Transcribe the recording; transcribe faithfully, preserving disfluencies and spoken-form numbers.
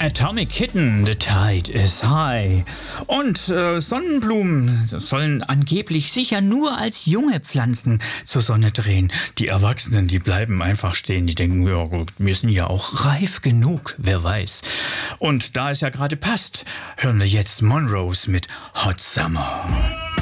Atomic Kitten, the tide is high. Und äh, Sonnenblumen sollen angeblich sicher nur als junge Pflanzen zur Sonne drehen. Die Erwachsenen, die bleiben einfach stehen. Die denken, ja gut, wir sind ja auch reif genug, wer weiß. Und da es ja gerade passt, hören wir jetzt Monrose mit Hot Summer.